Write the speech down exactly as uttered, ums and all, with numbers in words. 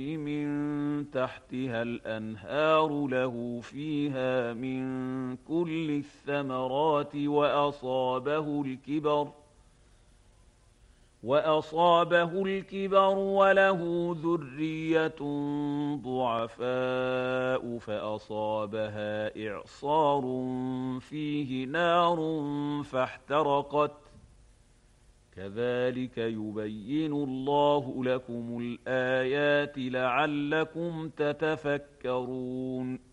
من تحتها الأنهار له فيها من كل الثمرات وأصابه الكبر وأصابه الكبر وله ذرية ضعفاء فأصابها إعصار فيه نار فاحترقت كذلك يبين الله لكم الآيات لعلكم تتفكرون